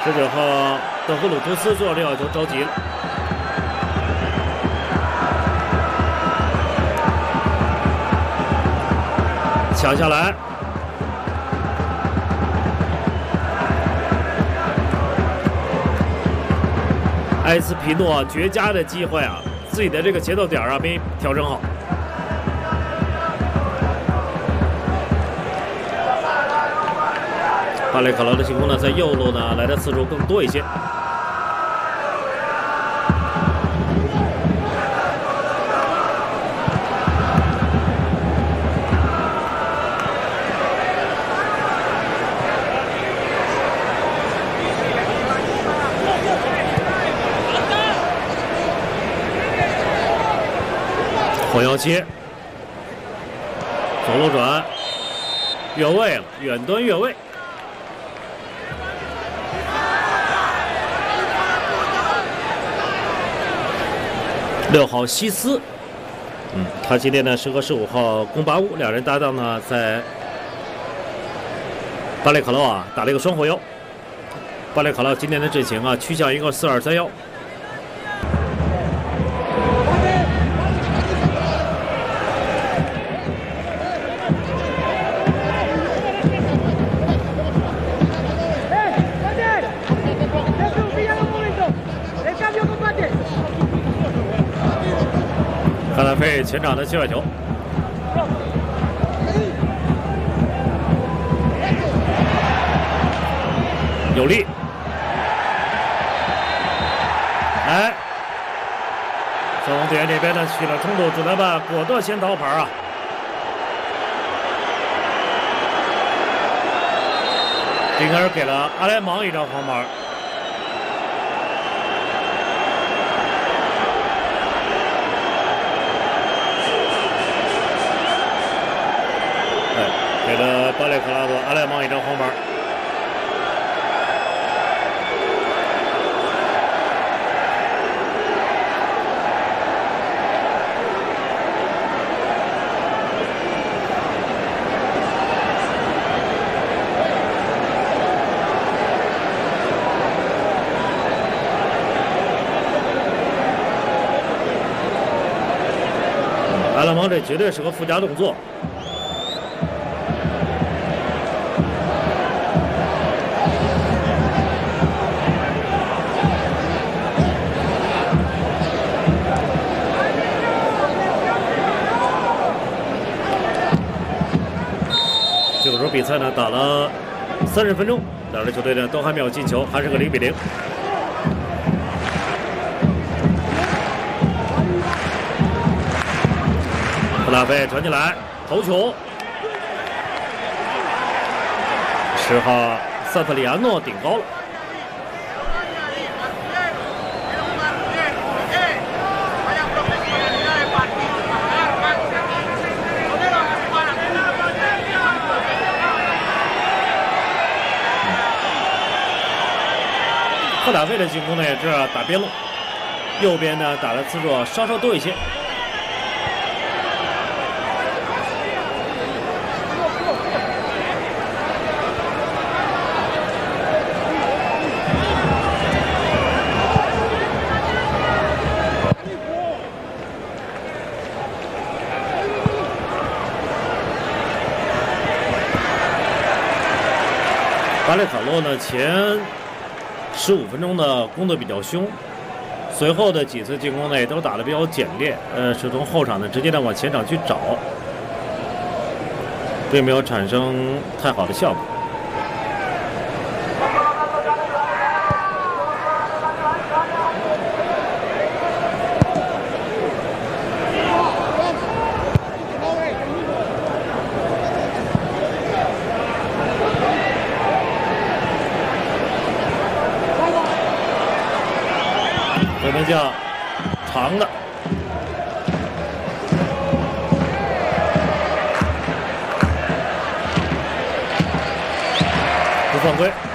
19号德弗鲁图斯做这要球着急了。抢下来，埃斯皮诺绝佳的机会啊，自己的这个节奏点啊没调整好。巴雷卡劳的进攻呢，在右路呢来的次数更多一些。后腰切，左路转，越位了，远端越位。6号西斯，他今天呢是和15号宫巴乌两人搭档呢，在巴雷卡劳啊打了一个双后腰。巴雷卡劳今天的阵型啊趋向一个4-2-3-1。卡纳菲前场的切换球，有力。哎，双方队员这边呢起了冲突，主裁判果断先掏牌啊！应该是给了阿莱芒一张黄牌。给了巴雷克拉和阿莱芒一张黄牌。阿莱芒这绝对是个附加动作。这个时候比赛呢打了30分钟，两支球队呢都还没有进球，还是个0-0。布拉菲传进来，头球，10号萨特里安诺顶高了。赫塔费的进攻呢也是打边路，右边呢打的次数稍稍多一些。巴雷卡洛呢前15分钟的攻得比较凶，随后的几次进攻呢也都打得比较简练，是从后场呢直接的往前场去找，并没有产生太好的效果。回门将长的，不犯规。